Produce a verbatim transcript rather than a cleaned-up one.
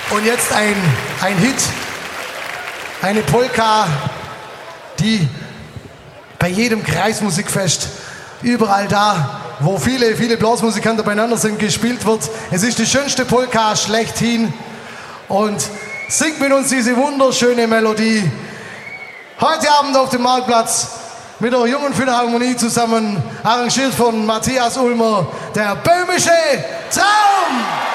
Und jetzt ein, ein Hit, eine Polka, die bei jedem Kreismusikfest, überall da, wo viele, viele Blasmusikanten beieinander sind, gespielt wird. Es ist die schönste Polka schlechthin und singt mit uns diese wunderschöne Melodie. Heute Abend auf dem Marktplatz mit der Jungen Philharmonie zusammen, arrangiert von Matthias Ulmer, der böhmische Traum!